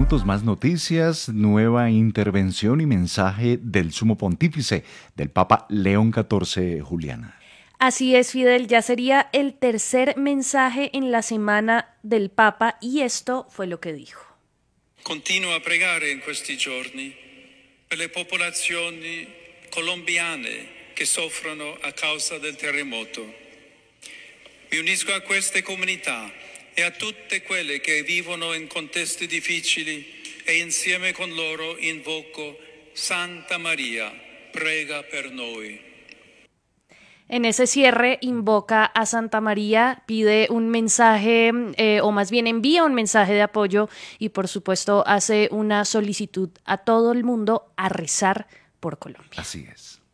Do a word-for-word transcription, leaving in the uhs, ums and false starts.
minutos, más noticias, nueva intervención y mensaje del Sumo Pontífice, del Papa León catorce, Juliana. Así es, Fidel, ya sería el tercer mensaje en la semana del Papa y esto fue lo que dijo. Continuo a pregare in questi giorni per le popolazioni colombiane che soffrono a causa del terremoto. Mi unisco a queste comunità e a tutte quelle che vivono in contesti difficili e insieme con loro invoco Santa Maria, prega per noi. En ese cierre invoca a Santa María, pide un mensaje, eh, o más bien envía un mensaje de apoyo y por supuesto hace una solicitud a todo el mundo a rezar por Colombia. Así es.